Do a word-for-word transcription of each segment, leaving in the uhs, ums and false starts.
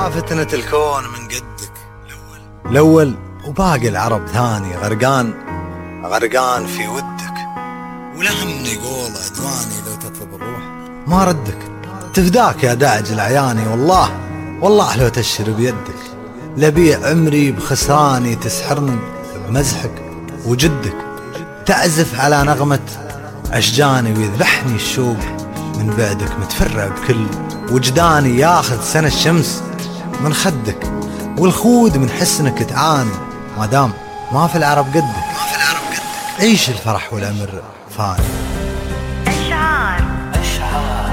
يا فتنة الكون من قدك الأول الأول وباقي العرب ثاني غرقان غرقان في ودك، ولهم يقول عدواني لو تطلب الروح ما ردك. تفداك يا داعج العياني والله والله لو تشر بيدك، لبيع عمري بخسراني تسحرني بمزحك وجدك. تعزف على نغمة أشجاني ويذبحني الشوق من بعدك، متفرع بكل وجداني ياخذ سنة الشمس من خدك، والخود من حسنك تعاني ما دام ما في العرب قدك. ما في العرب قدك عيش الفرح والأمر فاني. أشعار أشعار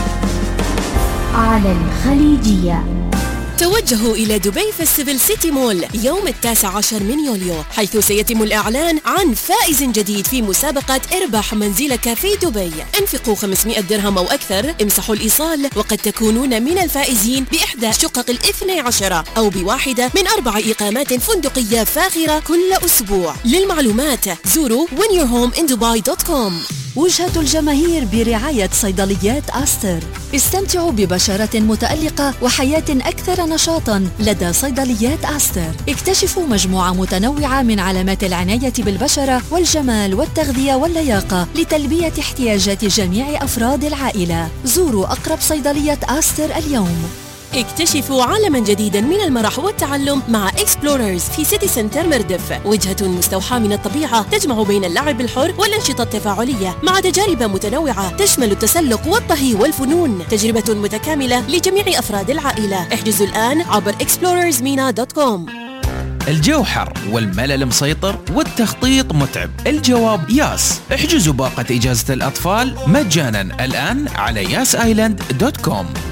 على الخليجية. توجهوا إلى دبي فيستيفال سيتي مول يوم التاسع عشر من يوليو، حيث سيتم الإعلان عن فائز جديد في مسابقة اربح منزلك في دبي. انفقوا خمسمائة درهم أو أكثر، امسحوا الإيصال، وقد تكونون من الفائزين بإحدى شقق الاثني عشر أو بواحدة من أربع إقامات فندقية فاخرة كل أسبوع. للمعلومات زوروا وين يور هوم إن دبي دوت كوم. وجهة الجماهير برعاية صيدليات آستر. استمتعوا ببشرة متألقة وحياة أكثر نشاطاً لدى صيدليات آستر. اكتشفوا مجموعة متنوعة من علامات العناية بالبشرة والجمال والتغذية واللياقة لتلبية احتياجات جميع أفراد العائلة. زوروا أقرب صيدلية آستر اليوم. اكتشفوا عالما جديدا من المرح والتعلم مع إكسبلوررز في سيتي سنتر مردف، وجهة مستوحاة من الطبيعة تجمع بين اللعب الحر والأنشطة التفاعلية مع تجارب متنوعة تشمل التسلق والطهي والفنون. تجربة متكاملة لجميع أفراد العائلة. احجزوا الآن عبر إكسبلوررز مينا دوت كوم. الجو حر والملل مسيطر والتخطيط متعب، الجواب ياس. احجزوا باقة إجازة الأطفال مجانا الآن على ياس آيلاند دوت كوم.